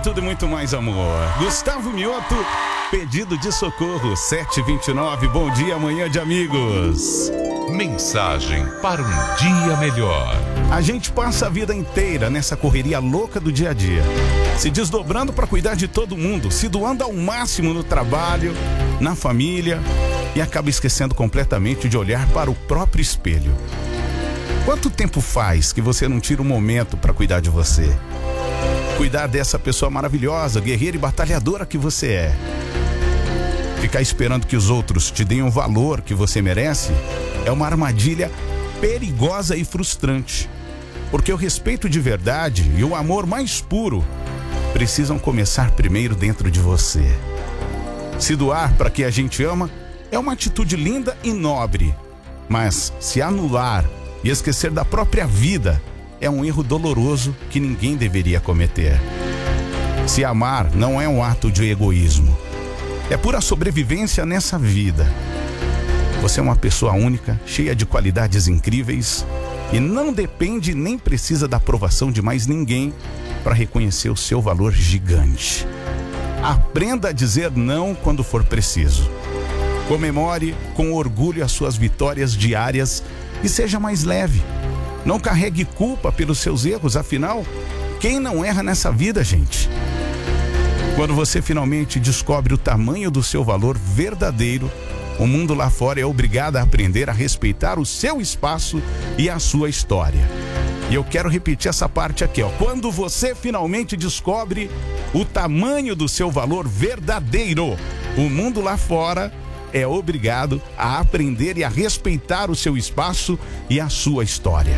tudo e muito mais amor. Gustavo Mioto, pedido de socorro, 7h29. Bom dia, manhã de amigos. Mensagem para um dia melhor. A gente passa a vida inteira nessa correria louca do dia a dia, se desdobrando para cuidar de todo mundo, se doando ao máximo no trabalho, na família, e acaba esquecendo completamente de olhar para o próprio espelho. Quanto tempo faz que você não tira um momento para cuidar de você? Cuidar dessa pessoa maravilhosa, guerreira e batalhadora que você é. Ficar esperando que os outros te deem o valor que você merece é uma armadilha perigosa e frustrante. Porque o respeito de verdade e o amor mais puro precisam começar primeiro dentro de você. Se doar para quem a gente ama é uma atitude linda e nobre. Mas se anular e esquecer da própria vida é um erro doloroso que ninguém deveria cometer. Se amar não é um ato de egoísmo. É pura sobrevivência nessa vida. Você é uma pessoa única, cheia de qualidades incríveis e não depende nem precisa da aprovação de mais ninguém para reconhecer o seu valor gigante. Aprenda a dizer não quando for preciso. Comemore com orgulho as suas vitórias diárias e seja mais leve. Não carregue culpa pelos seus erros, afinal, quem não erra nessa vida, gente? Quando você finalmente descobre o tamanho do seu valor verdadeiro, o mundo lá fora é obrigado a aprender a respeitar o seu espaço e a sua história. E eu quero repetir essa parte aqui, ó. Quando você finalmente descobre o tamanho do seu valor verdadeiro, o mundo lá fora é obrigado a aprender e a respeitar o seu espaço e a sua história.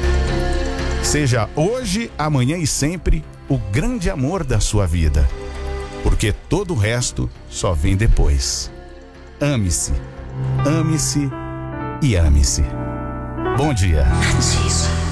Seja hoje, amanhã e sempre o grande amor da sua vida, porque todo o resto só vem depois. Ame-se, ame-se e ame-se. Bom dia.